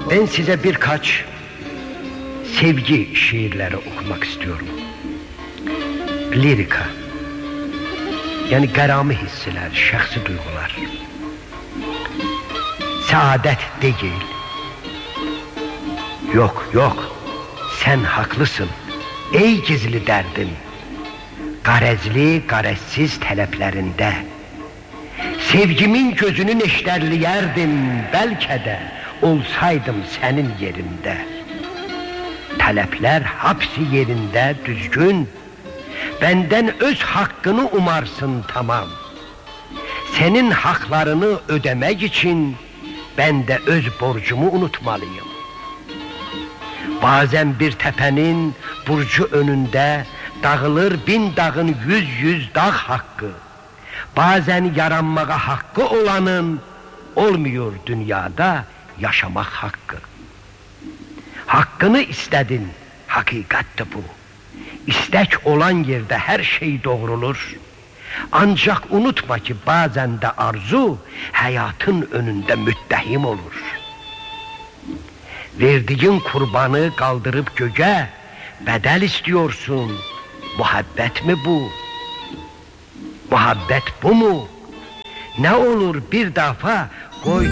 Ben size birkaç sevgi şiirleri okumak istiyorum. Lirika. Yani garami hisseler, şahsi duygular. Saadet değil. Yok. Sen haklısın. Ey gizli derdin. Garezli, garezsiz taleplerinde. Sevgimin gözünü neşterleyerdim belki de olsaydım senin yerinde. Talepler hapsi yerinde düzgün. Benden öz hakkını umarsın tamam. Senin haklarını ödemek için ben de öz borcumu unutmalıyım. Bazen bir tepenin burcu önünde dağılır 1000 dağın 100 dağ hakkı. Bazen yaranmağa hakkı olanın olmuyor dünyada yaşamak hakkı. Hakkını istedin, hakikattı bu. İstek olan yerde her şey doğrulur. Ancak unutma ki bazen de arzu hayatın önünde müttehim olur. Verdiğin kurbanı kaldırıp göğe bedel istiyorsun. Muhabbet mi bu? Muhabbet bu mu? Ne olur bir defa koy